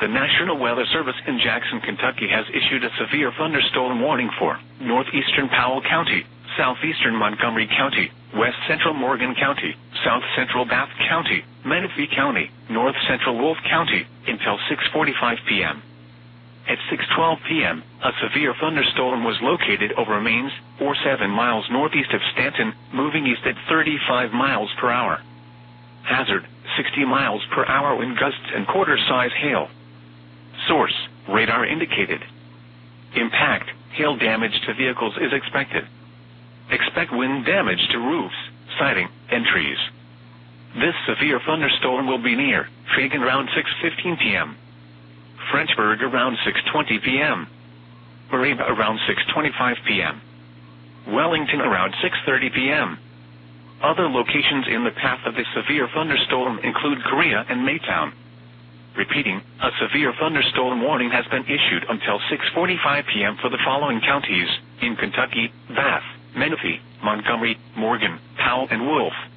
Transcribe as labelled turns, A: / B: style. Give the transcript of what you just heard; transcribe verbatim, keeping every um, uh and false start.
A: The National Weather Service in Jackson, Kentucky has issued a severe thunderstorm warning for northeastern Powell County, southeastern Montgomery County, west central Morgan County, south central Bath County, Menifee County, north central Wolfe County, until six forty-five p m At six twelve p m, a severe thunderstorm was located over Mains, or seven miles northeast of Stanton, moving east at thirty-five miles per hour. Hazard, sixty miles per hour wind gusts and quarter-size hail. Source, radar indicated. Impact, hail damage to vehicles is expected. Expect wind damage to roofs, siding, and trees. This severe thunderstorm will be near Fagan around six fifteen p m Frenchburg around six twenty p m Mareba around six twenty-five p m Wellington around six thirty p m Other locations in the path of this severe thunderstorm include Korea and Maytown. Repeating, a severe thunderstorm warning has been issued until six forty-five p m for the following counties in Kentucky: Bath, Menifee, Montgomery, Morgan, Powell, and Wolfe.